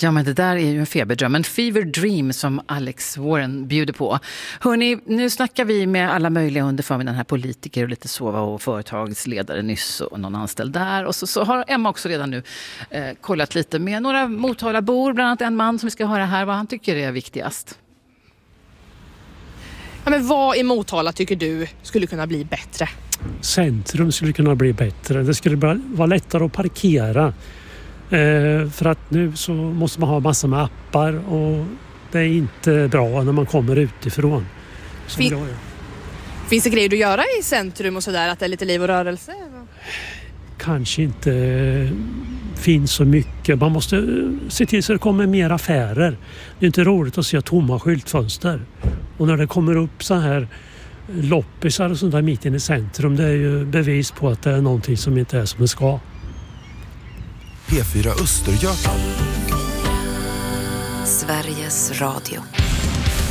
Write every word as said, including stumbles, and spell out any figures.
Ja, men det där är ju en feberdröm, en fever dream som Alex Warren bjuder på. Hörrni, nu snackar vi med alla möjliga under förmiddagen här, politiker och lite sova och företagsledare nyss och någon anställd där. Och så, så har Emma också redan nu eh, kollat lite med några Motalabor, bland annat en man som vi ska höra här vad han tycker är viktigast. Ja, men vad i Motala tycker du skulle kunna bli bättre? Centrum skulle kunna bli bättre. Det skulle vara lättare att parkera. Eh, för att nu så måste man ha massor med appar och det är inte bra när man kommer utifrån. Fin- Finns det grejer att göra i centrum och sådär, att det är lite liv och rörelse? Kanske inte finns så mycket. Man måste se till så det kommer mer affärer. Det är inte roligt att se tomma skyltfönster. Och när det kommer upp så här loppisar och sånt där mitt inne i centrum, det är ju bevis på att det är någonting som inte är som det ska. P fyra Östergötland. Sveriges Radio.